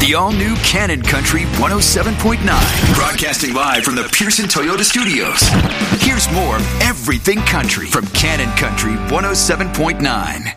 The all-new Cannon Country 107.9. Broadcasting live from the Pearson Toyota Studios. Here's more of everything country from Cannon Country 107.9.